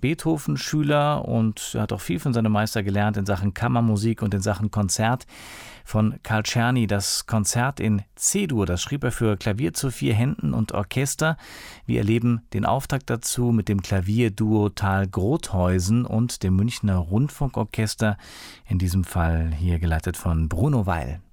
Beethoven-Schüler und er hat auch viel von seinem Meister gelernt in Sachen Kammermusik und in Sachen Konzert. Von Carl Czerny das Konzert in C-Dur, das schrieb er für Klavier zu 4 Händen und Orchester. Wir erleben den Auftakt dazu mit dem Klavierduo Thalgrotheusen und dem Münchner Rundfunkorchester, in diesem Fall hier geleitet von Bruno Weil.